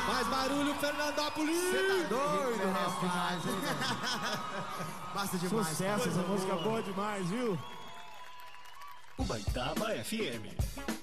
Faz barulho, Fernandópolis! Você tá doido, rapaz? Basta demais. Sucesso, essa música boa demais, viu? Ubaitaba FM.